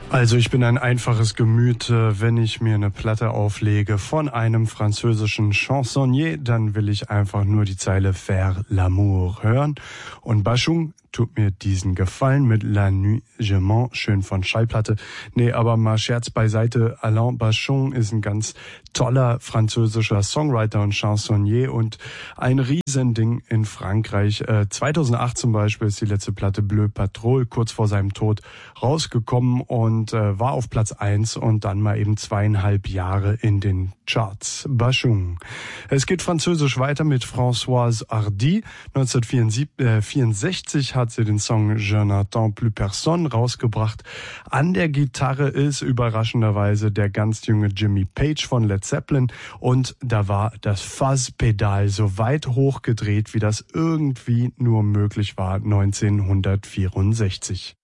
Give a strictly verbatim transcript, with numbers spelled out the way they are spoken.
Also ich bin ein einfaches Gemüt, wenn ich mir eine Platte auflege von einem französischen Chansonnier, dann will ich einfach nur die Zeile Faire l'amour hören. Und Bashung tut mir diesen Gefallen mit La Nuit je mens, schön von Schallplatte. Nee, aber mal Scherz beiseite, Alain Bashung ist ein ganz toller französischer Songwriter und Chansonnier und ein Riesending in Frankreich. Äh, zweitausendacht zum Beispiel ist die letzte Platte Bleu Patrol kurz vor seinem Tod rausgekommen und äh, war auf Platz eins und dann mal eben zweieinhalb Jahre in den Charts. Bashung. Es geht französisch weiter mit Françoise Hardy. neunzehnhundertvierundsechzig hat sie den Song Je n'attends plus personne rausgebracht. An der Gitarre ist überraschenderweise der ganz junge Jimmy Page von Led Zeppelin und da war das Fuzz-Pedal so weit hochgedreht, wie das irgendwie nur möglich war neunzehnhundertvierundsechzig.